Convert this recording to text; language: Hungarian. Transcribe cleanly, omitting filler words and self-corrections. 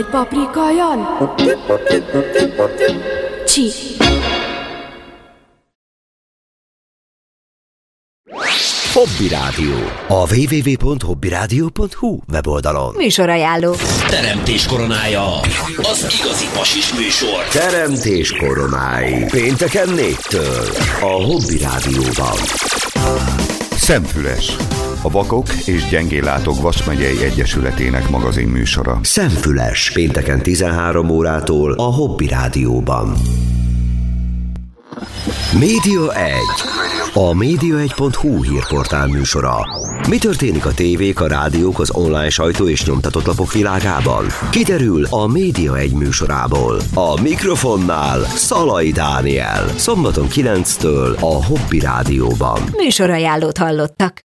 Paprika Jan. Csí. Hobby Rádió. A www.hobbyradio.hu weboldalon. Műsorajánló. Teremtés koronája. Az igazi pasis műsor. Teremtés koronái. Pénteken 4-től. A Hobby Rádióban. Szemfüles. A Vakok és Gyengéllátók Vas megyei Egyesületének magazin műsora. Szemfüles. Pénteken 13 órától a Hobby Rádióban. Média 1. A média1.hu hírportál műsora. Mi történik a tévék, a rádiók, az online sajtó és nyomtatott lapok világában? Kiderül a Média 1 műsorából. A mikrofonnál Szalai Dániel. Szombaton 9-től a Hobby Rádióban. Műsorajánlót hallottak.